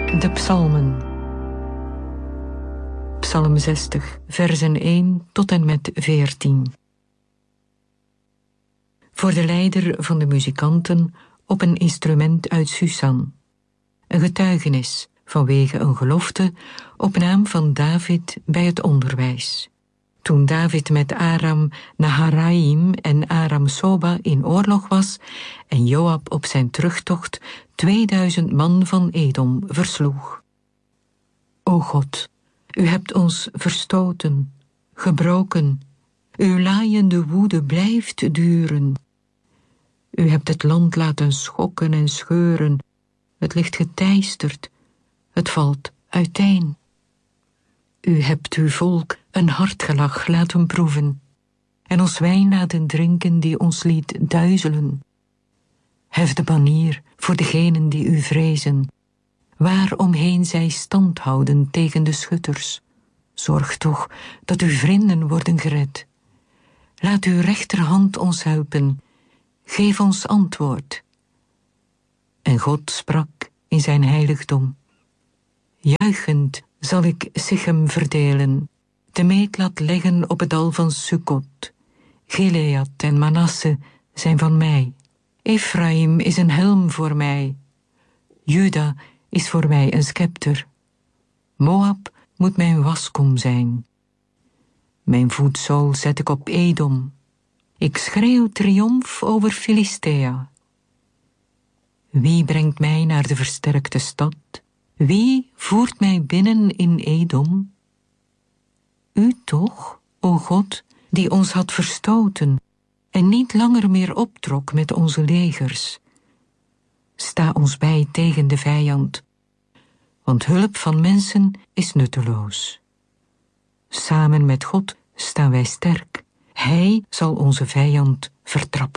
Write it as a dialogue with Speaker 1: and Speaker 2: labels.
Speaker 1: De psalmen. Psalm 60, versen 1 tot en met 14. Voor de leider van de muzikanten op een instrument uit Susan. Een getuigenis vanwege een gelofte op naam van David bij het onderwijs. Toen David met Aram Naharaim en Aram Soba in oorlog was en Joab op zijn terugtocht 2000 man van Edom versloeg. O God, u hebt ons verstoten, gebroken. Uw laaiende woede blijft duren. U hebt het land laten schokken en scheuren. Het ligt geteisterd. Het valt uiteen. U hebt uw volk een hartgelach laten proeven en ons wijn laten drinken die ons liet duizelen. Hef de banier voor degenen die u vrezen, waaromheen zij stand houden tegen de schutters. Zorg toch dat uw vrienden worden gered. Laat uw rechterhand ons helpen. Geef ons antwoord. En God sprak in zijn heiligdom. Juichend zal ik Sichem verdelen, de meetlat leggen op het dal van Sukkot. Gilead en Manasse zijn van mij. Ephraim is een helm voor mij. Juda is voor mij een scepter. Moab moet mijn waskom zijn. Mijn voetzool zet ik op Edom. Ik schreeuw triomf over Filistea. Wie brengt mij naar de versterkte stad? Wie voert mij binnen in Edom? U toch, o God, die ons had verstoten en niet langer meer optrok met onze legers. Sta ons bij tegen de vijand, want hulp van mensen is nutteloos. Samen met God staan wij sterk. Hij zal onze vijand vertrappen.